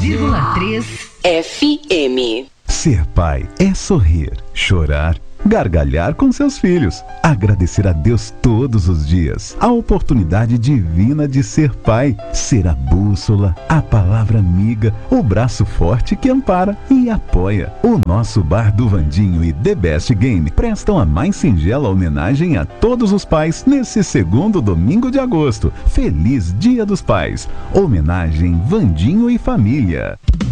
101,3 FM. Ser pai é sorrir, chorar, gargalhar com seus filhos, agradecer a Deus todos os dias, a oportunidade divina de ser pai, ser a bússola, a palavra amiga, o braço forte que ampara e apoia. O nosso Bar do Vandinho e The Best Game prestam a mais singela homenagem a todos os pais nesse segundo domingo de agosto. Feliz Dia dos Pais. Homenagem Vandinho e Família.